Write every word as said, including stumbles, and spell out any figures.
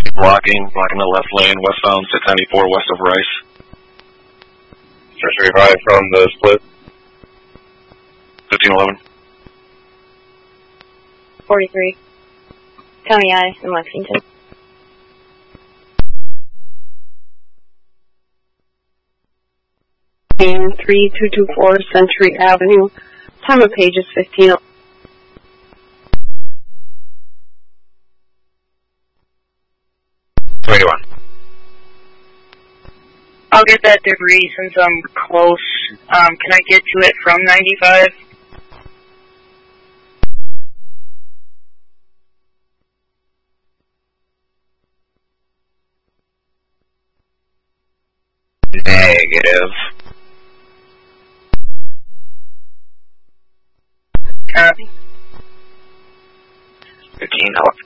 Blocking, blocking the left lane, westbound six ninety-four west of Rice. Tertiary five from the split. fifteen eleven. forty-three. County I in Lexington. three two two four Century Avenue. Time of page is fifteen. twenty-one. I'll get that debris since I'm close. Um, can I get to it from ninety-five? Negative. Copy. fifteen eleven.